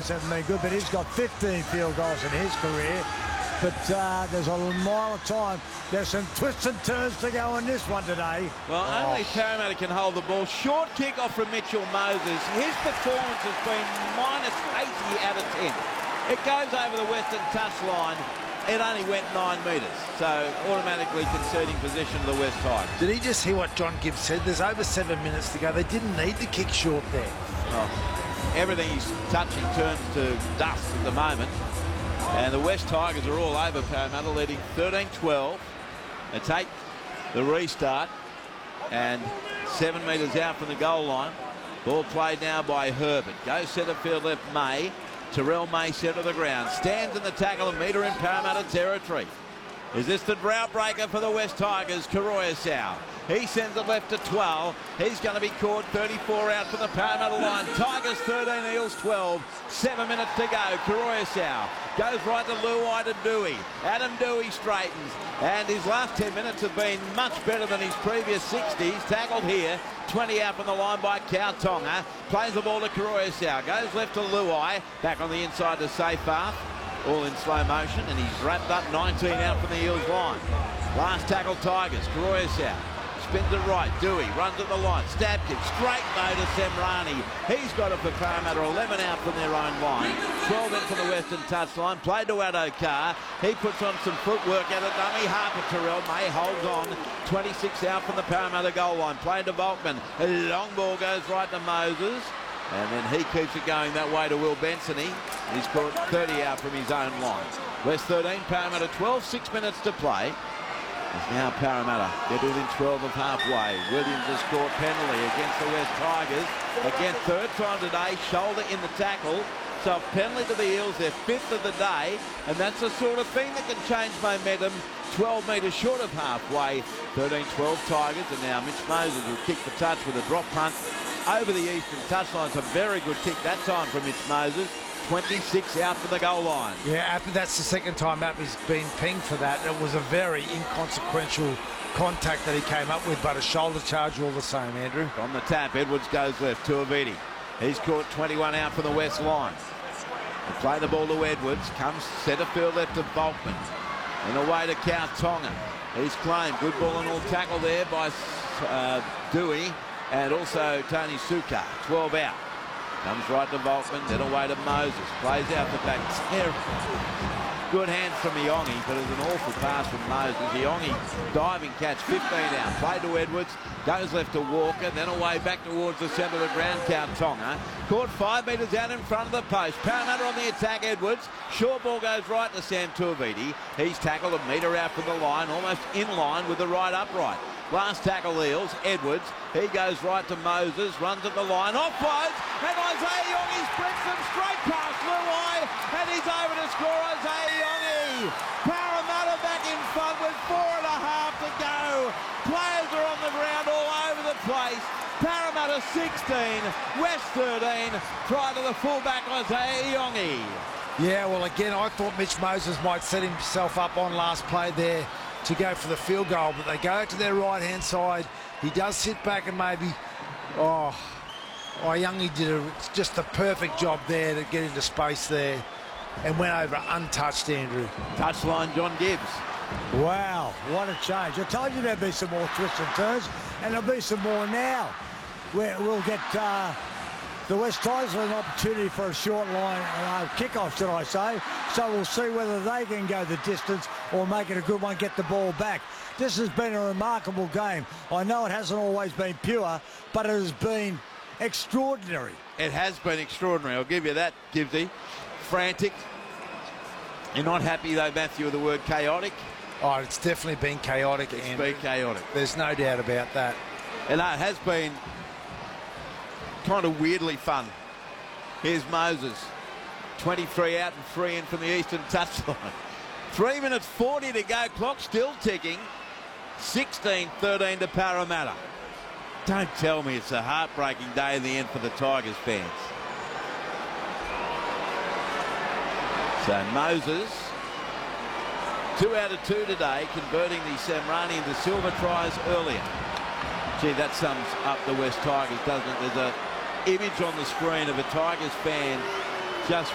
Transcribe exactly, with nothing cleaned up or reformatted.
goals haven't been good, but he's got fifteen field goals in his career. But uh, there's a mile of time. There's some twists and turns to go in this one today. Well, oh. only Parramatta can hold the ball. Short kick-off from Mitchell Moses. His performance has been minus eighty out of ten. It goes over the western touchline. It only went nine metres, so automatically conceding possession to the West Tigers. Did he just hear what John Gibbs said? There's over seven minutes to go. They didn't need the kick short there. Oh, everything he's touching turns to dust at the moment. And the West Tigers are all over Parramatta, leading thirteen twelve. They take the restart, and seven metres out from the goal line. Ball played now by Herbert. Goes centre field left, May. Terrell May centre of the ground. Stands in the tackle, a metre in Parramatta territory. Is this the drought breaker for the West Tigers? Karoyasau. He sends it left to twelve. He's going to be caught. thirty-four out from the Parramatta line. Tigers thirteen, Eels twelve. Seven minutes to go. Karoyasau goes right to Luai to Dewey. Adam Dewey straightens. And his last ten minutes have been much better than his previous sixty. He's tackled here. twenty out from the line by Kautonga. Plays the ball to Karoyasau. Goes left to Luai. Back on the inside to Seyfarth. All in slow motion. And he's wrapped up nineteen out from the Eels line. Last tackle Tigers. Karoyasau. Spins it right. Dewey runs at the line. Stab kick. Straight though to Semrani. He's got it for Parramatta. eleven out from their own line. twelve in from the western touchline. Played to Addo-Carr. He puts on some footwork at a dummy. Harper Terrell. May holds on. twenty-six out from the Parramatta goal line. Played to Volkman. A long ball goes right to Moses. And then he keeps it going that way to Will Benson. He's caught thirty out from his own line. West thirteen, Parramatta twelve. Six minutes to play. It's now Parramatta. They're within twelve of halfway. Williams has scored penalty against the West Tigers. Again, third time today, shoulder in the tackle. So penalty to the Eels, their fifth of the day. And that's the sort of thing that can change momentum. twelve metres short of halfway. thirteen twelve Tigers. And now Mitch Moses will kick the touch with a drop punt over the eastern touchline. It's a very good kick that time from Mitch Moses. twenty-six out from the goal line. Yeah, that's the second time Appy's been pinged for that. It was a very inconsequential contact that he came up with, but a shoulder charge all the same, Andrew. From the tap, Edwards goes left to Aviti. He's caught twenty-one out from the west line. They play the ball to Edwards. Comes centre field left to Volkman. And away to Kautonga. He's claimed. Good ball and all tackle there by uh, Dewey and also Tony Suka. twelve out. Comes right to Volkman, then away to Moses. Plays out the back. Good hands from Iongi, but it's an awful pass from Moses. Iongi diving catch, fifteen out. Played to Edwards, goes left to Walker, then away back towards the centre of the ground, Kautonga. Caught five metres out in front of the post. Parramatta on the attack, Edwards. Short ball goes right to Sam Tuiviti. He's tackled a metre out from the line, almost in line with the right upright. Last tackle Eels, Edwards. He goes right to Moses, runs at the line, offloads, and Isaiah Iongi sprints them straight past Luai, and he's over to score Isaiah Iongi. Parramatta back in front with four and a half to go. Players are on the ground all over the place. Parramatta sixteen, West thirteen, try to the fullback Isaiah Iongi. Yeah, well, again, I thought Mitch Moses might set himself up on last play there to go for the field goal, but they go to their right-hand side. He does sit back and maybe, oh, oh Youngie did a, just the perfect job there to get into space there and went over untouched, Andrew. Touchline, John Gibbs. Wow, what a change. I told you there'd be some more twists and turns, and there'll be some more now. We're, we'll get uh, the West Tigers with an opportunity for a short line uh, kickoff, should I say. So we'll see whether they can go the distance or make it a good one, get the ball back. This has been a remarkable game. I know it hasn't always been pure, but it has been extraordinary. It has been extraordinary, I'll give you that, Gibbsy. Frantic. You're not happy, though, Matthew, with the word chaotic? Oh, it's definitely been chaotic. It's and been chaotic. There's no doubt about that. And no, it has been kind of weirdly fun. Here's Moses. twenty-three out and three in from the eastern touchline. Three minutes forty to go. Clock still ticking. sixteen thirteen to Parramatta. Don't tell me it's a heartbreaking day in the end for the Tigers fans. So Moses, two out of two today, converting the Semrani into silver tries earlier. Gee, that sums up the West Tigers, doesn't it? There's an image on the screen of a Tigers fan just